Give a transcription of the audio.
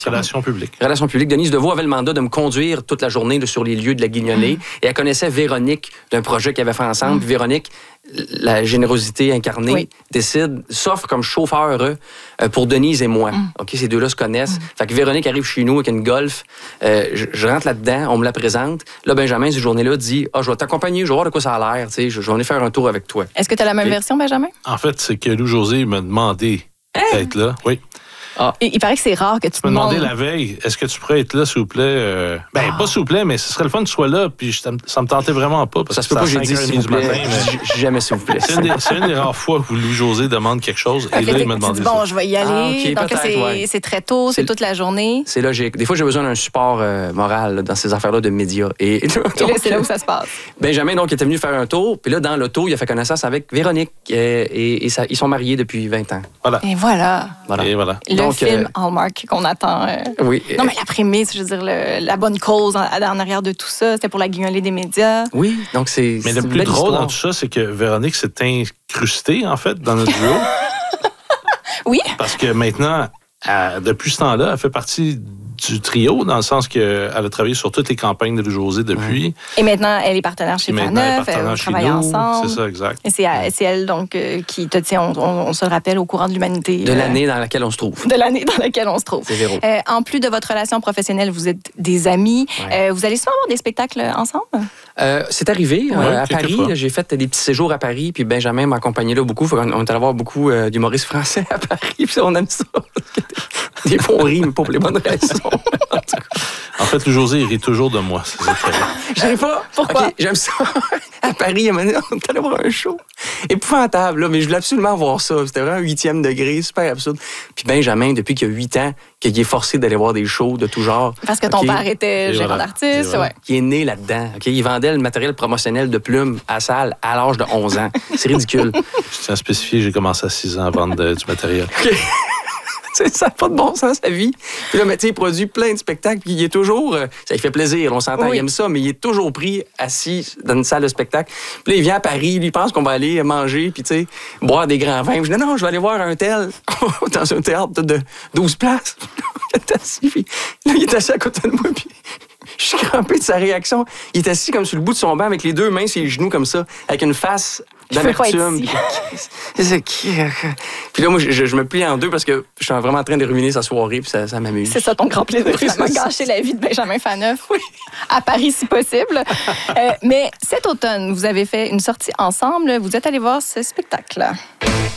Relations publiques. Relations publiques. Denise Deveau avait le mandat de me conduire toute la journée sur les lieux de la Guignolée. Et elle connaissait Véronique d'un projet qu'ils avaient fait ensemble. Puis Véronique, la générosité incarnée, s'offre comme chauffeur pour Denise et moi. OK, ces deux-là se connaissent. Fait que Véronique arrive chez nous avec une Golf. Je rentre là-dedans, on me la présente. Là, Benjamin, cette journée-là, dit « je vais t'accompagner, je vais voir de quoi ça a l'air. Je vais venir faire un tour avec toi. » Est-ce que tu as la même version, Benjamin? En fait, c'est que Lou-José m'a demandé d'être là. Oui. Il paraît que c'est rare que tu me demandais la veille, est-ce que tu pourrais être là, s'il vous plaît? Pas s'il vous plaît, mais ce serait le fun que tu sois là, puis ça me tentait vraiment pas. Parce ça se peut pas que j'ai dit s'il vous plaît. Jamais s'il vous plaît. C'est une des rares fois où Louis-José demande quelque chose, et là, il m'a demandé ça. Bon, je vais y aller. Donc, c'est très tôt, c'est toute la journée. C'est logique. Des fois, j'ai besoin d'un support moral dans ces affaires-là de médias. Et là, c'est là où ça se passe. Benjamin, donc, était venu faire un tour, puis là, dans l'auto, il a fait connaissance avec Véronique, et ils sont mariés depuis 20 ans. Voilà. Et voilà. Le film Hallmark qu'on attend. Oui. Non, mais la prémisse, je veux dire, la bonne cause en arrière de tout ça, c'était pour la guignolée des médias. Oui, donc c'est. Mais le plus drôle dans tout ça, c'est que Véronique s'est incrustée, en fait, dans notre duo. Oui. Parce que maintenant, depuis ce temps-là, elle fait partie du trio, dans le sens qu'elle a travaillé sur toutes les campagnes de Louis-José depuis. Ouais. Et maintenant, elle est partenaire chez Faneuf, elle travaille ensemble. C'est ça, exact. Et c'est elle, donc, qui te tient, on se le rappelle, au courant de l'humanité. De l'année dans laquelle on se trouve. De l'année dans laquelle on se trouve. C'est Véro. En plus de votre relation professionnelle, vous êtes des amis. Ouais. Vous allez souvent avoir des spectacles ensemble? C'est arrivé à Paris. J'ai fait des petits séjours à Paris, puis Benjamin m'a accompagné là beaucoup. On est allé voir beaucoup d'humoristes français à Paris, puis on aime ça. Des fois, on rit, mais pas pour les bonnes raisons. En fait, Louis-José, il rit toujours de moi. J'aime pas. Pourquoi? Okay, j'aime ça. À Paris, on est allé voir un show. Épouvantable, là, mais je voulais absolument voir ça. C'était vraiment 8e degré, super absurde. Puis Benjamin, depuis qu'il a 8 ans, qu'il est forcé d'aller voir des shows de tout genre. Parce que ton père était gérant d'artiste, Il est né là-dedans. Okay? Il vendait le matériel promotionnel de plumes à salle à l'âge de 11 ans. C'est ridicule. Je tiens à spécifier, j'ai commencé à 6 ans à vendre du matériel. Okay. Ça n'a pas de bon sens, sa vie. Puis là, il produit plein de spectacles, puis il est toujours... ça lui fait plaisir, on s'entend, il aime ça, mais il est toujours pris assis dans une salle de spectacle. Puis là, il vient à Paris, il pense qu'on va aller manger, puis boire des grands vins. Je dis, non, je vais aller voir un tel dans un théâtre de 12 places. Il est assis à côté de moi, puis je suis crampé de sa réaction. Il est assis comme sur le bout de son banc, avec les deux mains sur les genoux comme ça, avec une face d'amertume. Puis là, moi, je me plie en deux parce que je suis vraiment en train de ruiner sa soirée, puis ça m'amuse. C'est ça ton grand plaisir, finalement, gâcher la vie de Benjamin Faneuf. Oui. À Paris, si possible. Mais cet automne, vous avez fait une sortie ensemble. Vous êtes allés voir ce spectacle-là.